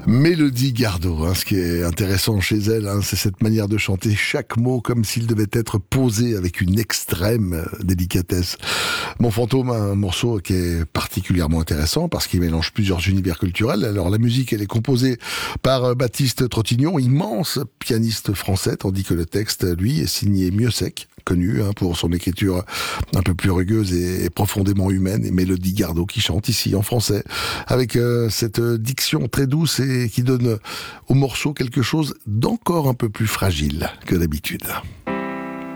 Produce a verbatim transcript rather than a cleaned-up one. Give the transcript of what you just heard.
Mélodie Gardot, hein, ce qui est intéressant chez elle, hein, c'est cette manière de chanter chaque mot comme s'il devait être posé avec une extrême délicatesse. Mon fantôme, un morceau qui est particulièrement intéressant parce qu'il mélange plusieurs univers culturels. Alors la musique, elle est composée par Baptiste Trottignon, immense pianiste français, tandis que le texte, lui, est signé Miossec, connu hein, pour son écriture un peu plus rugueuse et, et profondément humaine, et Mélodie Gardot qui chante ici en français avec euh, cette diction très douce et qui donne au morceau quelque chose d'encore un peu plus fragile que d'habitude.